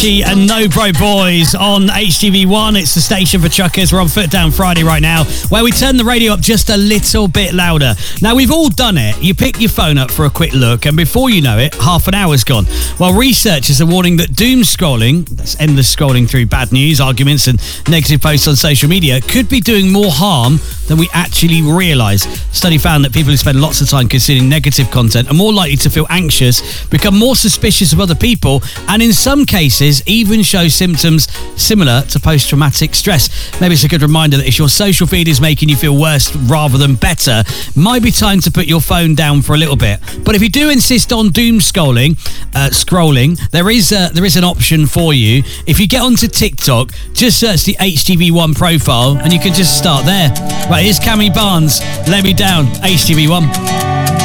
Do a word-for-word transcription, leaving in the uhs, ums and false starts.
And No Bro Boys on H T V one. It's the station for truckers. We're on Foot Down Friday right now, where we turn the radio up just a little bit louder. Now, we've all done it. You pick your phone up for a quick look, and before you know it, half an hour's gone. Well, researchers are warning that doom scrolling, that's endless scrolling through bad news, arguments and negative posts on social media, could be doing more harm than we actually realise. A study found that people who spend lots of time consuming negative content are more likely to feel anxious, become more suspicious of other people, and in some cases even show symptoms similar to post-traumatic stress. Maybe it's a good reminder that if your social feed is making you feel worse rather than better, might be time to put your phone down for a little bit. But if you do insist on doom scrolling, uh, scrolling, there is a, there is an option for you. If you get onto TikTok, just search the H T V one profile and you can just start there. Right, here's Cammy Barnes, Let Me Down, H T V one.